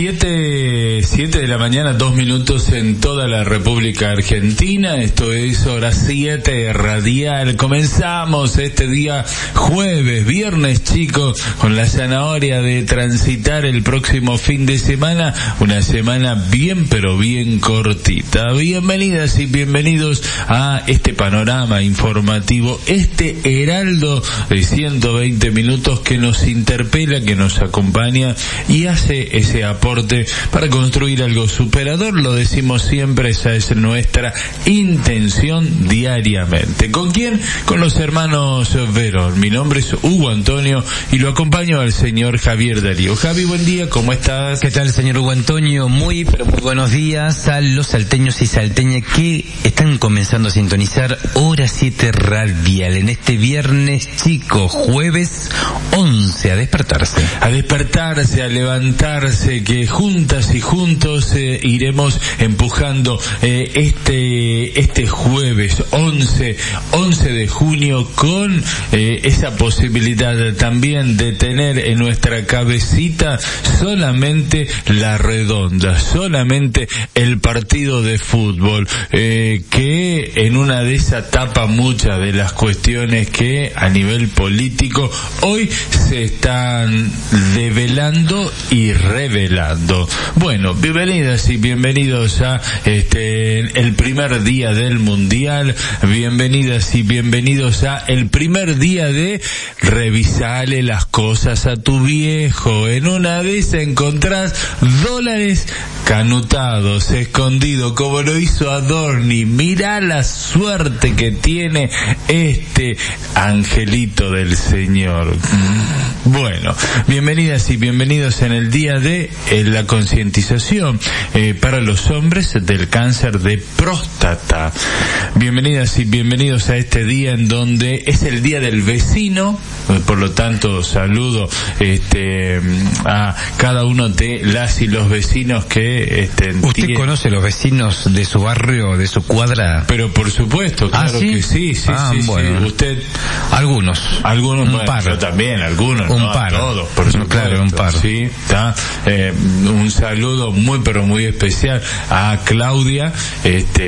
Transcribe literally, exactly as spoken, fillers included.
siete, siete de la mañana, dos minutos en toda la República Argentina. Esto es Hora siete Radial. Comenzamos este día jueves, viernes, chicos, con la zanahoria de transitar el próximo fin de semana. Una semana bien, pero bien cortita. Bienvenidas y bienvenidos a este panorama informativo, este heraldo de ciento veinte minutos que nos interpela, que nos acompaña y hace ese aporte para construir algo superador. Lo decimos siempre, esa es nuestra intención diariamente. ¿Con quién? Con los hermanos Verón. Mi nombre es Hugo Antonio y lo acompaño al señor Javier Darío. Javi, buen día, ¿cómo estás? ¿Qué tal, señor Hugo Antonio? Muy, pero muy buenos días a los salteños y salteñas que están comenzando a sintonizar Hora siete Radial en este viernes, chico, jueves once, a despertarse. A despertarse, a levantarse, que juntas y juntos eh, iremos empujando eh, este este jueves once de junio con eh, esa posibilidad también de tener en nuestra cabecita solamente la redonda, solamente el partido de fútbol, eh, que en una de esas tapa muchas de las cuestiones que a nivel político hoy se están develando y revelando. Bueno, bienvenidas y bienvenidos a este el primer día del Mundial, bienvenidas y bienvenidos a el primer día de revisarle las cosas a tu viejo. En una de esas encontrás dólares canutados, escondidos, como lo hizo Adorni. Mirá la suerte que tiene este angelito del Señor. Bueno, bienvenidas y bienvenidos en el día de eh, la concientización eh, para los hombres del cáncer de próstata. Bienvenidas y bienvenidos a este día en donde es el día del vecino, eh, por lo tanto saludo este a cada uno de las y los vecinos que este, ¿Usted tiene... conoce los vecinos de su barrio, de su cuadra? Pero por supuesto, claro. ¿Ah, sí? que sí, sí, ah, sí, bueno. sí. Usted algunos, algunos, un bueno, par, yo también algunos, un no par, a todos, por supuesto. Claro, un par. Sí, está. Eh, un saludo muy pero muy especial a Claudia, este